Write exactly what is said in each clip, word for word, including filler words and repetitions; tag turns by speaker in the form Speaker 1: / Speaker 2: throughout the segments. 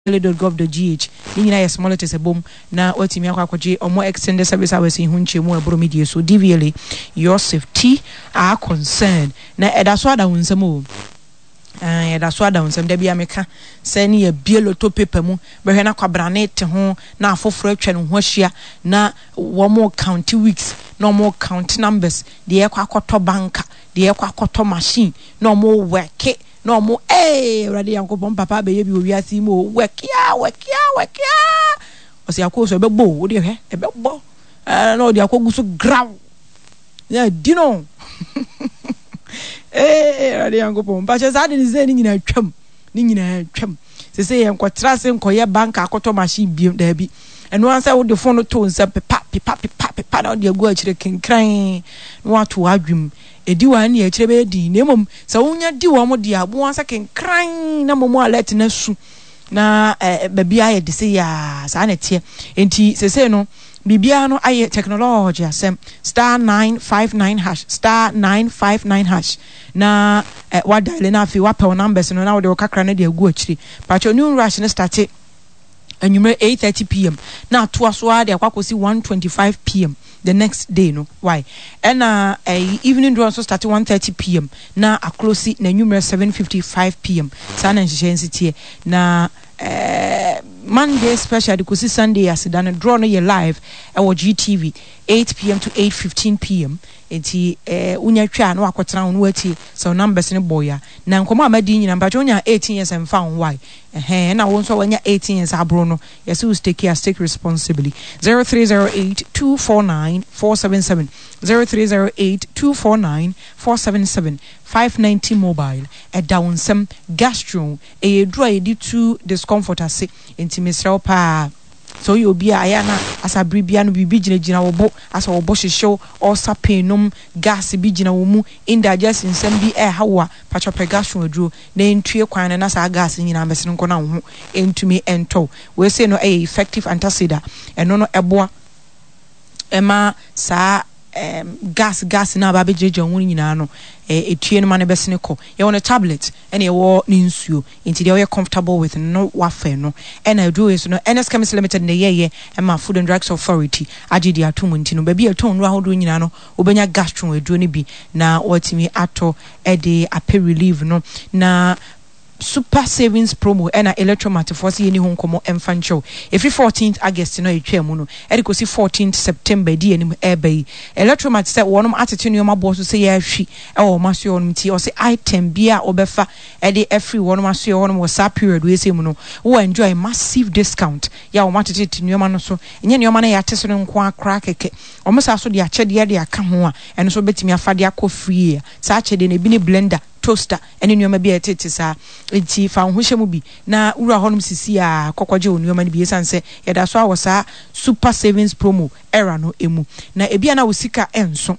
Speaker 1: dot gov dot g h ni nyina yes small letters ebom na watimi akwa kwaje omo extended service hours in hunche mu ebro media so D V L A your safety are concerned na edaso ada hunsem o eh edaso ada hunsem da bia meka se ne ya bielo to paper mu behwe na kwabrane te ho na afoforo atwa ne ho ahia na wo mo count weeks no more count numbers de ekwa akoto banka de ekwa akoto machine no more work no mo eh ready yankopon papa be ye bi owiase mo wekia wekia wekia o se akoso be bo wo de he e be bo eh no de akoguso graw ya dino eh ready yankopon pa che za de ni ze ni nyina twam ni nyina twam se se yen kwatra se nkoye bank akoto machine bi da bi eno ansa wo de phone to nsa pepa pepa pepa pepa na de agu akire kenkran no ato adwum edi wa na akire be di na mom se wonya di wo mo di abo ansa kenkran na mom alert na su na ba bia ye de se ya sa na tie enti se se no bibia no aye technology asem star nine five nine hash star nine five nine hash na wa dial na fi wa pe numbers no na wo de kakra na de agu akire pa cho new rush na start anywhere eight thirty p m na to aso ade akwakosi one twenty-five p m the next day no why and uh, uh evening draw so start one thirty p m na aklosi na anywhere seven fifty-five p m sana nhyensitie na uh, Monday special de kosi Sunday asida na draw no ye live e wo G T V eight p m to eight fifteen p m enti eh unya twa na akotena ho wati so numbers ne boya na nkomo amadi nyina mba onya eighteen years and found why eh na won so wanya eighteen years abro no yes we take care take responsibly zero three zero eight two four nine four seven seven zero three zero eight two four nine four seven seven five ninety mobile e down some gastro e dro e di two discomfort ase enti mesra pa so you be ayana asa bribia no bibi gina gina wo bo asa wo bo hwehwe o sapenum gas bi gina wo mu indigestion nsem bi e hawa pachope gas no aduro na entue kwan na sa gas nyina mesene nko na wo entumi ento we say no e effective antacid eno no eboa ema sa um gas gas na ba bejeje won nyina no eh etue no ma ne besene ko ye won a tablet ene ye wo ni nsuo enti de we comfortable with no wafe no ena do is no N S Chemist Limited ne ye ye e ma Food and Drugs Authority agidi atom enti no ba bi aton no ahodo nyina no obenya gastro aduro ne bi na watimi ato e de ape relief no na super savings promo ena electromat for see any home komo emfancho every fourteenth August no etwa mu no e go see fourteenth September di anim ebe electromat say wonum atete no ma boss say ya hwi e wo ma so onum ti o say item bia obefa e de every wonum aso wonum wo sa period we say mu no wo enjoy massive discount ya wo ma atete no ma no so enye no ma na ya tese no nko akra keke o mo sa so de ache de de aka ho a eno so betimi afade akọ free sa ache de na bi ne blender toaster ene nyoma bi etete sa enti fa ho hye mu bi na wura honum sisi a kokkoje onyoma ne bi esanse yeda so awosa super savings promo era no emu na ebia na wosika enso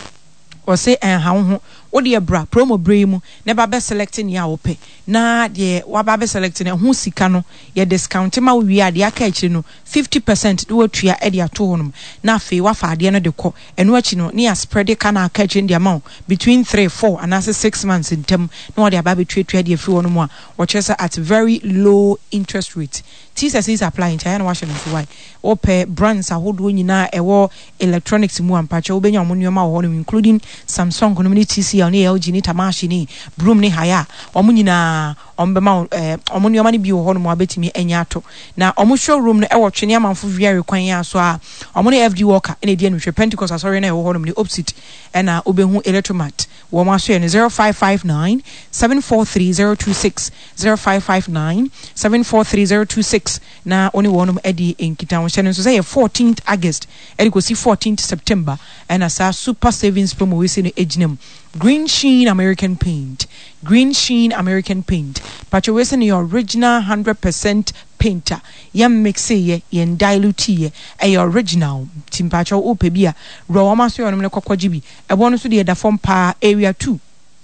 Speaker 1: o se en ha ho wo de bra promo bra mu ne ba be selecting ya wo pe na de wa ba be selecting ho sika no ye discount ma wo wi ade aka akire no fifty percent de watua e de ato honum na fe wa fa ade no de ko eno achi no ne ya spread kana aka akire de amount between three four and as six months in term no de aba be tuatua de afi honum a wo chese at very low interest rate T S is applying China Washington for why ope brands ahodo nyina ewo electronics mu ampacha obenya omunnyoma wo honum including Samsung no T C ni L G ni Tamashi ni Broom ni Haya omu nyina ombema eh omunnyoma ni bi wo honum abetimi enya ato na omu showroom no ewo twene amanfo viare kwan ya so a omu ne F D Walker ene die no hwe Pentecost asori na wo honum ni opposite ena obehu electromat wo ma so zero five five nine seven four three zero two six zero five five nine seven four three zero two six na oni wonum edi enkita won hye no so say fourteenth August edi go see fourteenth September and as a super savings promo we see no ejinem Green Sheen American Paint Green Sheen American Paint pacho we see the original one hundred percent painter yam mix ye yen dilute ye e original timpacho ope bia ro ma so yonum ne kokkoji bi e bo no so de da form pa area two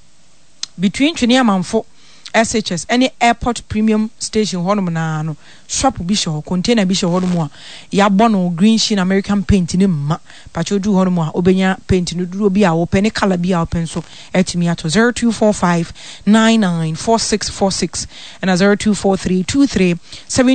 Speaker 1: between twene amanfo S H S any airport premium station honum na no shop bi show container bi show honum a ya bono Green Sheen American Paint ni ma pacho du honum a obenya paint no duro bi a wo pe ne color bi a wo pen so etimi ato zero two four five nine nine four six four six and zero two four three two three seven